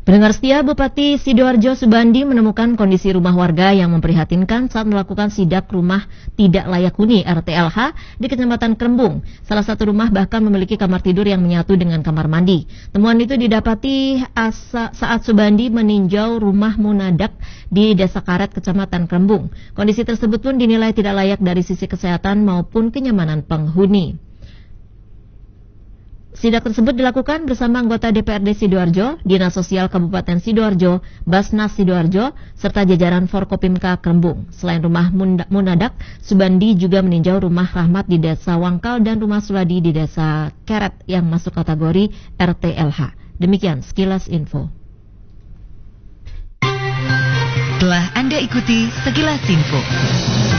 Pendengar setia, Bupati Sidoarjo Subandi menemukan kondisi rumah warga yang memprihatinkan saat melakukan sidak rumah tidak layak huni RTLH di Kecamatan Krembung. Salah satu rumah bahkan memiliki kamar tidur yang menyatu dengan kamar mandi. Temuan itu didapati saat Subandi meninjau rumah Munadak di Desa Karet, Kecamatan Krembung. Kondisi tersebut pun dinilai tidak layak dari sisi kesehatan maupun kenyamanan penghuni. Sidak tersebut dilakukan bersama anggota DPRD Sidoarjo, Dinas Sosial Kabupaten Sidoarjo, Basnas Sidoarjo, serta jajaran Forkopimka Krembung. Selain rumah Munadak, Subandi juga meninjau rumah Rahmat di Desa Wangkal dan rumah Suladi di Desa Keret yang masuk kategori RTLH. Demikian sekilas info. Telah Anda ikuti sekilas info.